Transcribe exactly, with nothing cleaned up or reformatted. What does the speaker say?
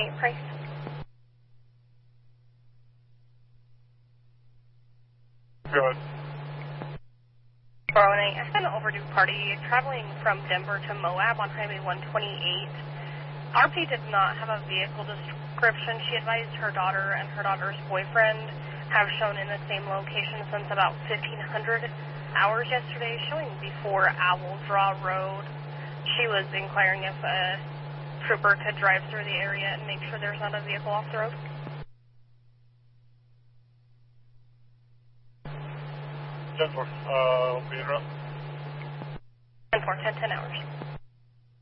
eight Price. Go ahead. four one eight, I had an overdue party traveling from Denver to Moab on Highway one twenty-eight. R P did not have a vehicle description. She advised her daughter and her daughter's boyfriend have shown in the same location since about fifteen hundred hours yesterday, showing before Owl Draw Road. She was inquiring if a trooper could drive through the area and make sure there's not a vehicle off the road. ten four, uh, be in route. ten four, ten, ten hours.